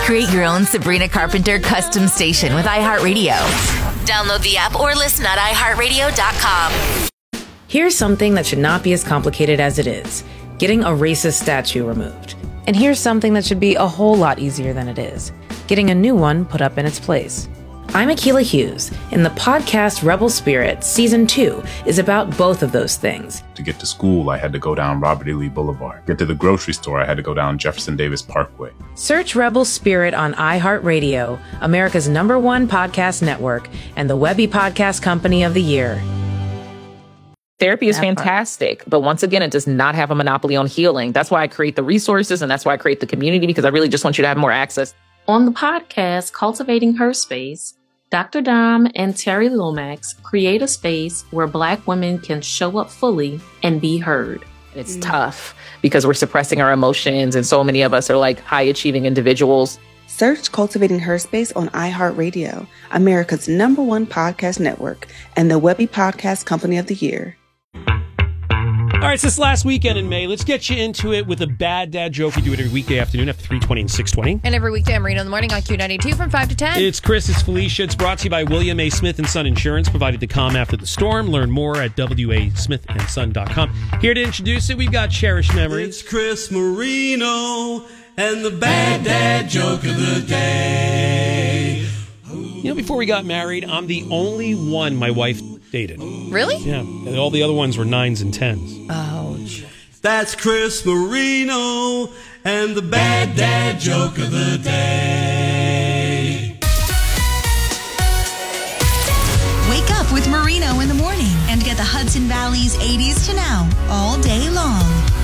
Create your own Sabrina Carpenter custom station with iHeartRadio. Download the app or listen at iHeartRadio.com. Here's something that should not be as complicated as it is: getting a racist statue removed. And here's something that should be a whole lot easier than it is: getting a new one put up in its place. I'm Akilah Hughes, and the podcast Rebel Spirit Season 2 is about both of those things. To get to school, I had to go down Robert E. Lee Boulevard. Get to the grocery store, I had to go down Jefferson Davis Parkway. Search Rebel Spirit on iHeartRadio, America's #1 podcast network, and the Webby Podcast Company of the Year. Therapy is fantastic, but once again, it does not have a monopoly on healing. That's why I create the resources, and that's why I create the community, because I really just want you to have more access. On the podcast, Cultivating Her Space, Dr. Dom and Terry Lomax create a space where Black women can show up fully and be heard. It's tough because we're suppressing our emotions, and so many of us are like high-achieving individuals. Search Cultivating Her Space on iHeartRadio, America's #1 podcast network, and the Webby Podcast Company of the Year. All right, so this last weekend in May, let's get you into it with a bad dad joke. We do it every weekday afternoon after 3:20 and 6:20. And every weekday, I'm Marina in the morning on Q92 from 5 to 10. It's Chris, it's Felicia. It's brought to you by William A. Smith & Son Insurance, provided to calm after the storm. Learn more at wasmithandson.com. Here to introduce it, we've got Cherished Memories. It's Chris Marino and the bad dad joke of the day. You know, before we got married, I'm the only one my wife dated. Really? Yeah. And all the other ones were 9s and 10s. Ouch. That's Chris Marino and the bad dad joke of the day. Wake up with Marino in the morning and get the Hudson Valley's 80s to now all day long.